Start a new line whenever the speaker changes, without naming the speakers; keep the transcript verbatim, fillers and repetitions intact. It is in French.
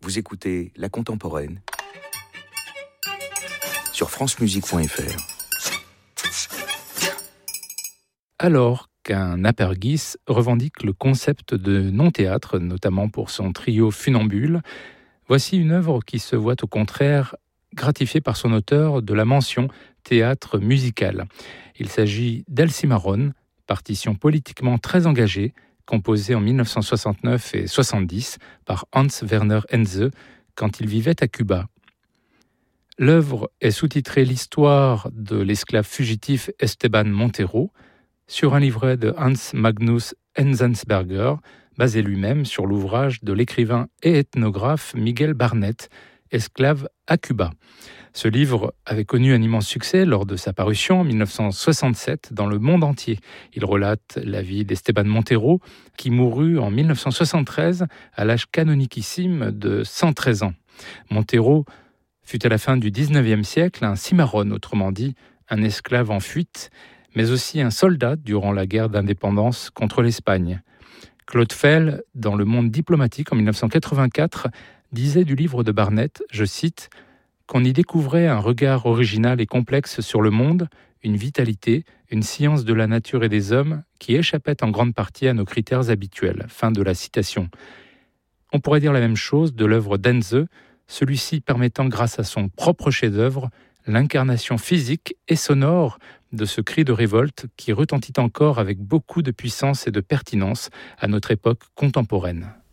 Vous écoutez La Contemporaine sur francemusique point f r.
Alors qu'un Apergis revendique le concept de non-théâtre, notamment pour son trio Funambule, voici une œuvre qui se voit au contraire gratifiée par son auteur de la mention théâtre musical. Il s'agit d'El-Cimarrón, partition politiquement très engagée, composée en dix-neuf cent soixante-neuf et soixante-dix par Hans Werner Henze quand il vivait à Cuba. L'œuvre est sous-titrée « L'histoire de l'esclave fugitif Esteban Montero » sur un livret de Hans Magnus Enzensberger, basé lui-même sur l'ouvrage de l'écrivain et ethnographe Miguel Barnet, Esclave à Cuba. Ce livre avait connu un immense succès lors de sa parution en dix-neuf cent soixante-sept dans le monde entier. Il relate la vie d'Esteban Montero, qui mourut en dix-neuf cent soixante-treize à l'âge canoniquissime de cent treize ans. Montero fut à la fin du dix-neuvième siècle un cimarrón, autrement dit un esclave en fuite, mais aussi un soldat durant la guerre d'indépendance contre l'Espagne. Claude Fell, dans Le Monde diplomatique en dix-neuf cent quatre-vingt-quatre, disait du livre de Barnet, je cite, qu'on y découvrait un regard original et complexe sur le monde, une vitalité, une science de la nature et des hommes qui échappait en grande partie à nos critères habituels. Fin de la citation. On pourrait dire la même chose de l'œuvre d'Henze, celui-ci permettant grâce à son propre chef-d'œuvre l'incarnation physique et sonore de ce cri de révolte qui retentit encore avec beaucoup de puissance et de pertinence à notre époque contemporaine.